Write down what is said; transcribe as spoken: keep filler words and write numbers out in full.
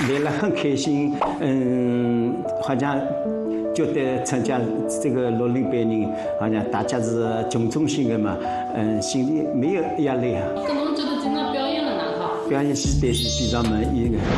练了很开心，嗯，好像觉得参加这个六零百人，好像大家是群众性的嘛，嗯，心里没有压力啊。 搿侬觉得今朝表演了哪好？ 表演是对是非常满意的。